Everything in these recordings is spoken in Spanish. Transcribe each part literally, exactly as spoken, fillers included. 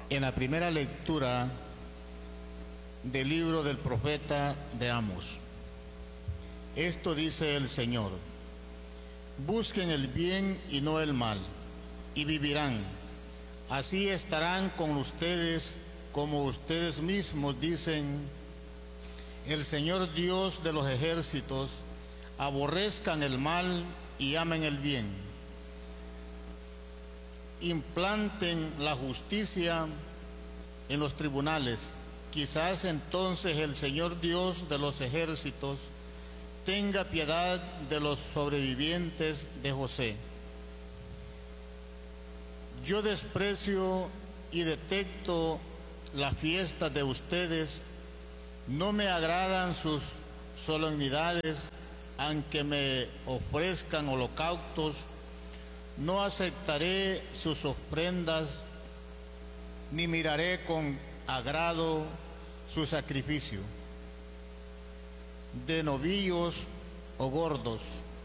En la primera lectura del libro del profeta de Amos, esto dice el Señor: busquen el bien y no el mal, y vivirán. Así estarán con ustedes, como ustedes mismos dicen. El Señor Dios de los ejércitos: aborrezcan el mal y amen el bien. Implanten la justicia en los tribunales. Quizás entonces el Señor Dios de los ejércitos tenga piedad de los sobrevivientes de José. Yo desprecio y detecto las fiestas de ustedes. No me agradan sus solemnidades, aunque me ofrezcan holocaustos. No aceptaré sus ofrendas, ni miraré con agrado su sacrificio de novillos o gordos.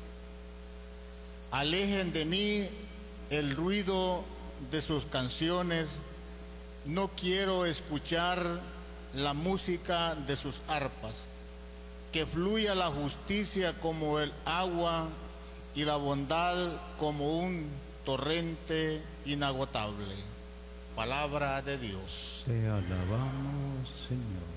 Alejen de mí el ruido de sus canciones. No quiero escuchar la música de sus arpas. Que fluya la justicia como el agua y la bondad como un torrente inagotable. Palabra de Dios. Te alabamos, Señor.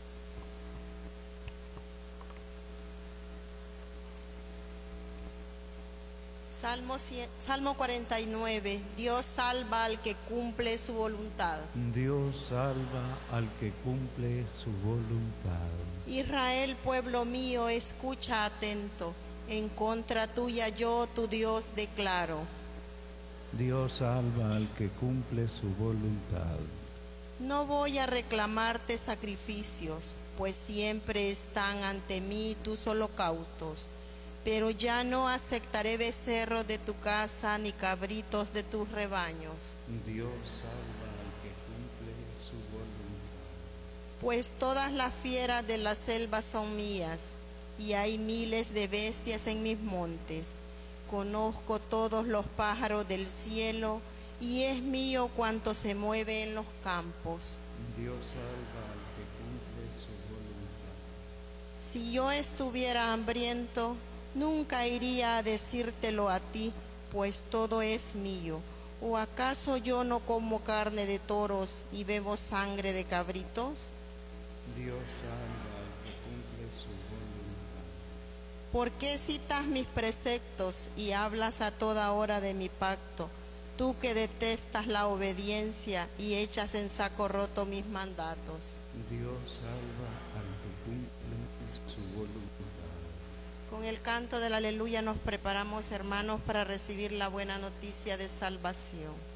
Salmo, Salmo cuarenta y nueve. Dios salva al que cumple su voluntad. Dios salva al que cumple su voluntad. Israel, pueblo mío, escucha atento. En contra tuya yo, tu Dios, declaro. Dios salva al que cumple su voluntad. No voy a reclamarte sacrificios, pues siempre están ante mí tus holocaustos. Pero ya no aceptaré becerros de tu casa ni cabritos de tus rebaños. Dios salva al que cumple su voluntad. Pues todas las fieras de la selva son mías, y hay miles de bestias en mis montes. Conozco todos los pájaros del cielo, y es mío cuanto se mueve en los campos. Dios salva al que cumple su voluntad. Si yo estuviera hambriento, nunca iría a decírtelo a ti, pues todo es mío. ¿O acaso yo no como carne de toros y bebo sangre de cabritos? Dios salva al que cumple su voluntad. ¿Por qué citas mis preceptos y hablas a toda hora de mi pacto? Tú que detestas la obediencia y echas en saco roto mis mandatos. Dios salva al que cumple su voluntad. Con el canto del aleluya nos preparamos, hermanos, para recibir la buena noticia de salvación.